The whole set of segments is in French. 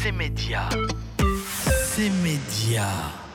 C'est Média. C'est Média.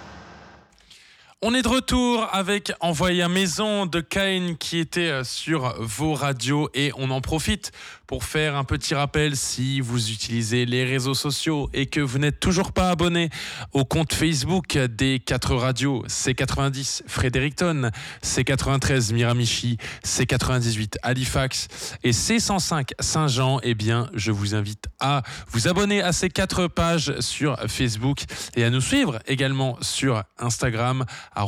On est de retour avec Envoyé à maison de Cain qui était sur vos radios et on en profite pour faire un petit rappel si vous utilisez les réseaux sociaux et que vous n'êtes toujours pas abonné au compte Facebook des 4 radios C90 Fredericton, C93 Miramichi, C98 Halifax et C105 Saint-Jean. Eh bien, je vous invite à vous abonner à ces 4 pages sur Facebook et à nous suivre également sur Instagram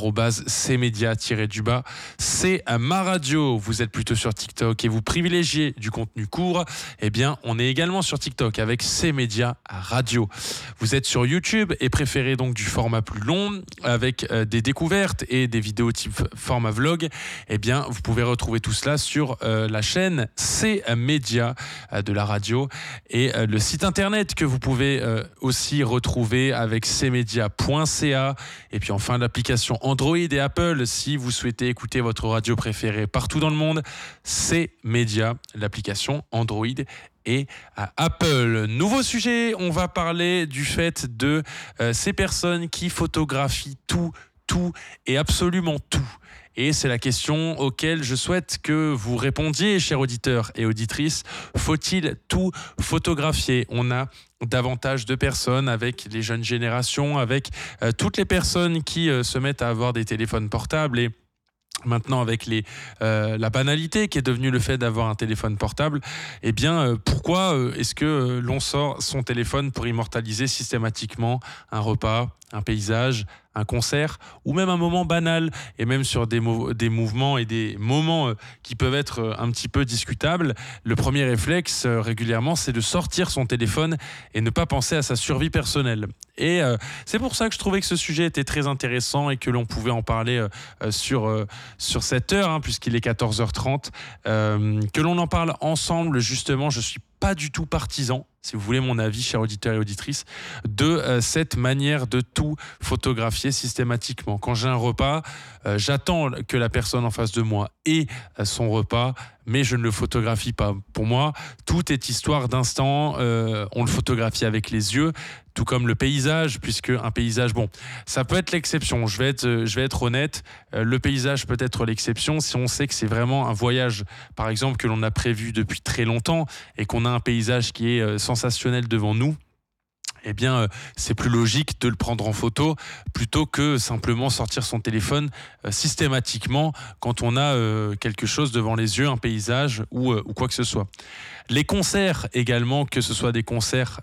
@cmedia_, c'est ma radio. Vous êtes plutôt sur TikTok et vous privilégiez du contenu court, eh bien on est également sur TikTok avec C'est Média Radio. Vous êtes sur YouTube et préférez donc du format plus long avec des découvertes et des vidéos type format vlog, eh bien vous pouvez retrouver tout cela sur la chaîne C'est Média de la radio et le site internet que vous pouvez aussi retrouver avec cmedia.ca et puis enfin l'application Android et Apple si vous souhaitez écouter votre radio préférée partout dans le monde. C'est Média, l'application Android et à Apple. Nouveau sujet, on va parler du fait de ces personnes qui photographient tout et absolument tout. Et c'est la question auquel je souhaite que vous répondiez, chers auditeurs et auditrices. Faut-il tout photographier ? On a davantage de personnes avec les jeunes générations, avec toutes les personnes qui se mettent à avoir des téléphones portables et maintenant avec la banalité qui est devenue le fait d'avoir un téléphone portable, eh bien pourquoi est-ce que l'on sort son téléphone pour immortaliser systématiquement un repas, un paysage, un concert ou même un moment banal et même sur des mouvements et des moments qui peuvent être un petit peu discutables, le premier réflexe régulièrement c'est de sortir son téléphone et ne pas penser à sa survie personnelle. Et c'est pour ça que je trouvais que ce sujet était très intéressant et que l'on pouvait en parler sur cette heure, puisqu'il est 14h30, que l'on en parle ensemble. Justement, je suis pas du tout partisan, si vous voulez mon avis, chers auditeurs et auditrices, de cette manière de tout photographier systématiquement. Quand j'ai un repas, j'attends que la personne en face de moi ait son repas, mais je ne le photographie pas. Pour moi, tout est histoire d'instant, on le photographie avec les yeux, tout comme le paysage, puisque un paysage, bon, ça peut être l'exception, je vais être honnête, le paysage peut être l'exception si on sait que c'est vraiment un voyage, par exemple, que l'on a prévu depuis très longtemps et qu'on a un paysage qui est sensationnel devant nous. Eh bien, c'est plus logique de le prendre en photo plutôt que simplement sortir son téléphone systématiquement quand on a quelque chose devant les yeux, un paysage ou quoi que ce soit. Les concerts également, que ce soit des concerts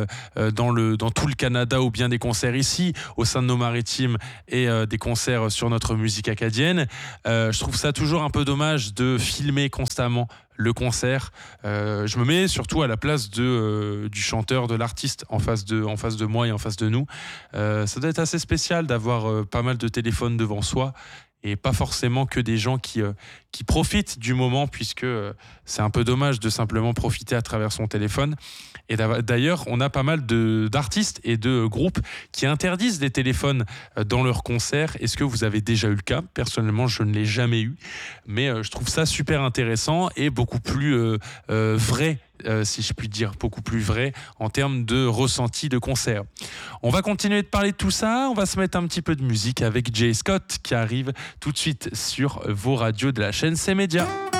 dans tout le Canada ou bien des concerts ici au sein de nos maritimes et des concerts sur notre musique acadienne, je trouve ça toujours un peu dommage de filmer constamment le concert. Je me mets surtout à la place du chanteur, de l'artiste en face de moi et en face de nous. Ça doit être assez spécial d'avoir pas mal de téléphones devant soi et pas forcément que des gens qui profitent du moment, puisque c'est un peu dommage de simplement profiter à travers son téléphone. Et d'ailleurs, on a pas mal d'artistes et de groupes qui interdisent les téléphones dans leurs concerts. Est-ce que vous avez déjà eu le cas ? Personnellement, je ne l'ai jamais eu, mais je trouve ça super intéressant et beaucoup plus vrai, si je puis dire, beaucoup plus vrai en termes de ressenti de concert. On va continuer de parler de tout ça, on va se mettre un petit peu de musique avec Jay Scott qui arrive tout de suite sur vos radios de la chaîne C'est Média.